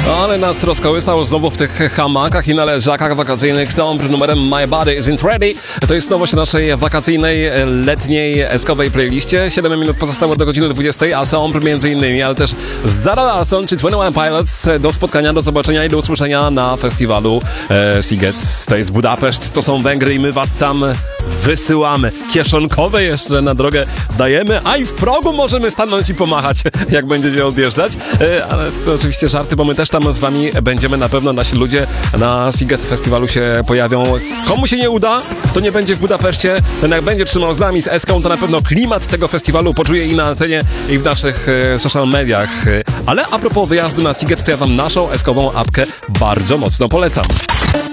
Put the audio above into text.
Ale nas rozkołysał znowu w tych hamakach i na leżakach wakacyjnych z numerem My Body Isn't Ready. To jest nowość naszej wakacyjnej, letniej, eskowej playliście. 7 minut pozostało do godziny 20, a są między innymi, ale też Zara Larsson czy 21 Pilots do spotkania, do zobaczenia i do usłyszenia na festiwalu Sziget. To jest Budapeszt, to są Węgry i my was tam wysyłamy. Kieszonkowe jeszcze na drogę dajemy, a i w progu możemy stanąć i pomachać, jak będziecie odjeżdżać. Ale to oczywiście żarty, bo my też tam z wami będziemy. Na pewno nasi ludzie na Sziget Festiwalu się pojawią. Komu się nie uda, to nie będzie w Budapeszcie. Ten jak będzie trzymał z nami, z Eską, to na pewno klimat tego festiwalu poczuje i na antenie, i w naszych social mediach. Ale a propos wyjazdu na Sziget, to ja wam naszą eskową apkę bardzo mocno polecam.